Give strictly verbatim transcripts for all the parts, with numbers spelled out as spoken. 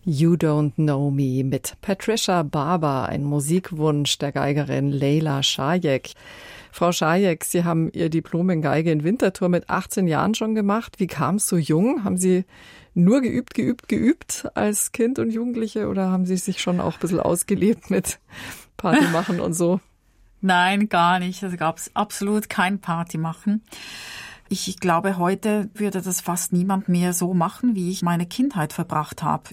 You Don't Know Me mit Patricia Barber, ein Musikwunsch der Geigerin Leyla Shayek. Frau Shayek, Sie haben Ihr Diplom in Geige in Winterthur mit achtzehn Jahren schon gemacht. Wie kam es so jung? Haben Sie nur geübt, geübt, geübt als Kind und Jugendliche oder haben Sie sich schon auch ein bisschen ausgelebt mit Party machen und so? Nein, gar nicht. Da gab es absolut kein Party machen. Ich glaube, heute würde das fast niemand mehr so machen, wie ich meine Kindheit verbracht habe.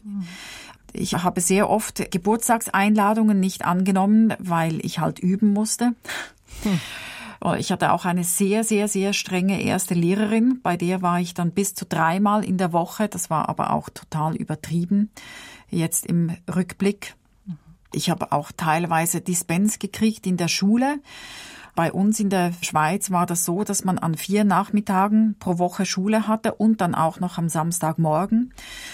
Ich habe sehr oft Geburtstagseinladungen nicht angenommen, weil ich halt üben musste. Hm. Ich hatte auch eine sehr, sehr, sehr strenge erste Lehrerin. Bei der war ich dann bis zu dreimal in der Woche. Das war aber auch total übertrieben, jetzt im Rückblick. Ich habe auch teilweise Dispens gekriegt in der Schule. Bei uns in der Schweiz war das so, dass man an vier Nachmittagen pro Woche Schule hatte und dann auch noch am Samstagmorgen.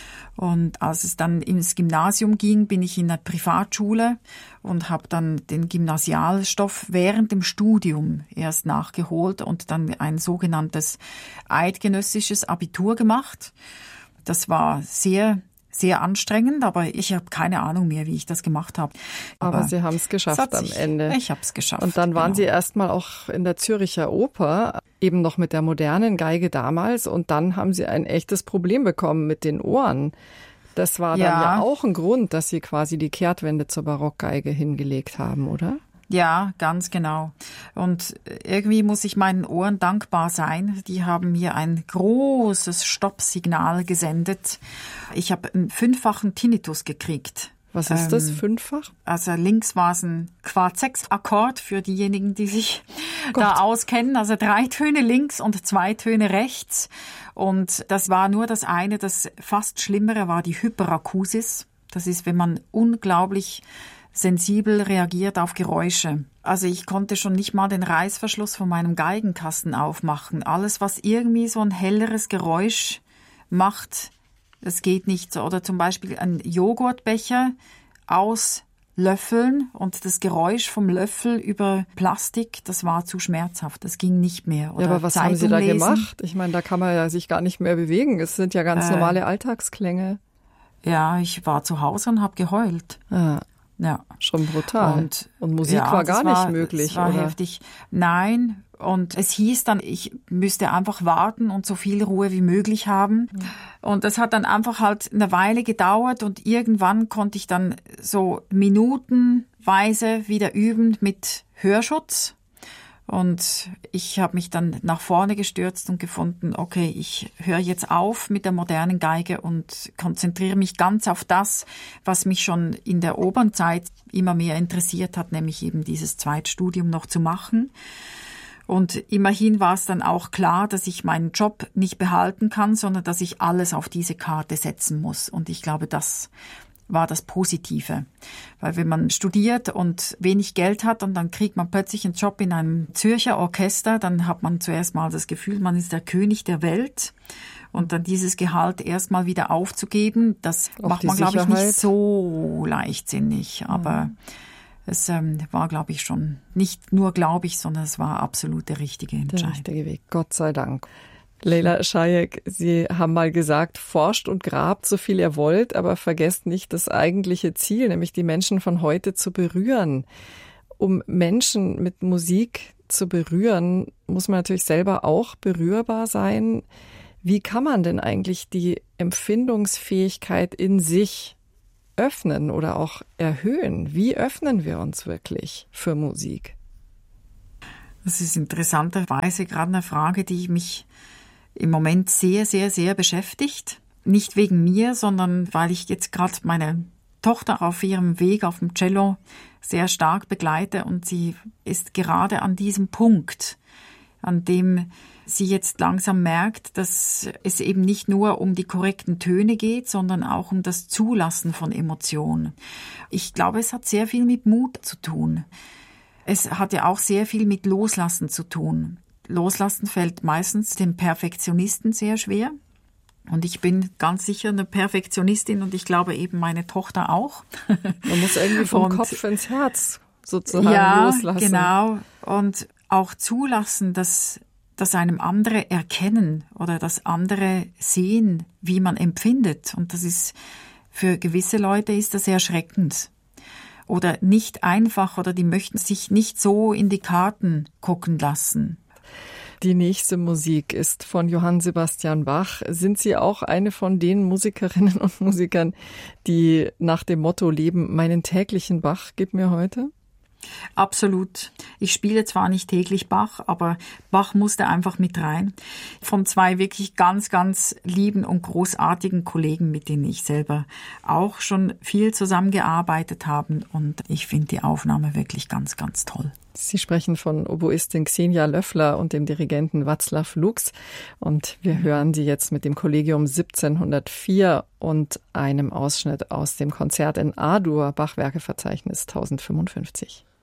Und als es dann ins Gymnasium ging, bin ich in einer Privatschule und habe dann den Gymnasialstoff während dem Studium erst nachgeholt und dann ein sogenanntes eidgenössisches Abitur gemacht. Das war sehr sehr anstrengend, aber ich habe keine Ahnung mehr, wie ich das gemacht habe. Aber, aber Sie haben es geschafft am Ende. Ich habe es geschafft. Und dann waren genau. Sie erstmal auch in der Zürcher Oper, eben noch mit der modernen Geige damals. Und dann haben Sie ein echtes Problem bekommen mit den Ohren. Das war dann ja, ja auch ein Grund, dass Sie quasi die Kehrtwende zur Barockgeige hingelegt haben, oder? Ja, ganz genau. Und irgendwie muss ich meinen Ohren dankbar sein. Die haben mir ein großes Stoppsignal gesendet. Ich habe einen fünffachen Tinnitus gekriegt. Was ist ähm, das, fünffach? Also links war es ein Quart-Sechs-Akkord für diejenigen, die sich Gott. da auskennen. Also drei Töne links und zwei Töne rechts. Und das war nur das eine. Das fast Schlimmere war die Hyperakusis. Das ist, wenn man unglaublich sensibel reagiert auf Geräusche. Also ich konnte schon nicht mal den Reißverschluss von meinem Geigenkasten aufmachen. Alles, was irgendwie so ein helleres Geräusch macht, das geht nicht so. Oder zum Beispiel ein Joghurtbecher auslöffeln und das Geräusch vom Löffel über Plastik, das war zu schmerzhaft. Das ging nicht mehr. Oder ja, aber was Zeitung haben Sie da lesen. gemacht? Ich meine, da kann man ja sich gar nicht mehr bewegen. Es sind ja ganz äh, normale Alltagsklänge. Ja, ich war zu Hause und habe geheult. Ah. Ja. Schon brutal. Und, und Musik ja, war gar war, nicht möglich, das war oder? heftig. Nein. Und es hieß dann, ich müsste einfach warten und so viel Ruhe wie möglich haben. Mhm. Und das hat dann einfach halt eine Weile gedauert und irgendwann konnte ich dann so minutenweise wieder üben mit Hörschutz. Und ich habe mich dann nach vorne gestürzt und gefunden, okay, ich höre jetzt auf mit der modernen Geige und konzentriere mich ganz auf das, was mich schon in der Opernzeit immer mehr interessiert hat, nämlich eben dieses Zweitstudium noch zu machen. Und immerhin war es dann auch klar, dass ich meinen Job nicht behalten kann, sondern dass ich alles auf diese Karte setzen muss. Und ich glaube, das war das Positive. Weil wenn man studiert und wenig Geld hat und dann kriegt man plötzlich einen Job in einem Zürcher Orchester, dann hat man zuerst mal das Gefühl, man ist der König der Welt. Und dann dieses Gehalt erstmal wieder aufzugeben, das Auch macht man, glaube ich, nicht so leichtsinnig. Aber mhm. es ähm, war, glaube ich, schon nicht nur, glaube ich, sondern es war absolut der richtige Entscheid. Der richtige Weg, Gott sei Dank. Leyla Shayek, Sie haben mal gesagt, forscht und grabt so viel ihr wollt, aber vergesst nicht das eigentliche Ziel, nämlich die Menschen von heute zu berühren. Um Menschen mit Musik zu berühren, muss man natürlich selber auch berührbar sein. Wie kann man denn eigentlich die Empfindungsfähigkeit in sich öffnen oder auch erhöhen? Wie öffnen wir uns wirklich für Musik? Das ist interessanterweise gerade eine Frage, die mich im Moment sehr, sehr, sehr beschäftigt. Nicht wegen mir, sondern weil ich jetzt gerade meine Tochter auf ihrem Weg auf dem Cello sehr stark begleite und sie ist gerade an diesem Punkt, an dem sie jetzt langsam merkt, dass es eben nicht nur um die korrekten Töne geht, sondern auch um das Zulassen von Emotionen. Ich glaube, es hat sehr viel mit Mut zu tun. Es hat ja auch sehr viel mit Loslassen zu tun. Loslassen fällt meistens dem Perfektionisten sehr schwer. Und ich bin ganz sicher eine Perfektionistin und ich glaube eben meine Tochter auch. Man muss irgendwie vom und, Kopf ins Herz sozusagen ja, loslassen. Ja, genau. Und auch zulassen, dass, dass einem andere erkennen oder dass andere sehen, wie man empfindet. Und das ist für gewisse Leute ist das erschreckend oder nicht einfach oder die möchten sich nicht so in die Karten gucken lassen. Die nächste Musik ist von Johann Sebastian Bach. Sind Sie auch eine von den Musikerinnen und Musikern, die nach dem Motto leben, meinen täglichen Bach gib mir heute? Absolut. Ich spiele zwar nicht täglich Bach, aber Bach musste einfach mit rein. Von zwei wirklich ganz, ganz lieben und großartigen Kollegen, mit denen ich selber auch schon viel zusammengearbeitet habe. Und ich finde die Aufnahme wirklich ganz, ganz toll. Sie sprechen von Oboistin Xenia Löffler und dem Dirigenten Václav Lux. Und wir hören Sie jetzt mit dem Kollegium siebzehnhundertvier und einem Ausschnitt aus dem Konzert in A-Dur, Bachwerkeverzeichnis tausendfünfundfünfzig.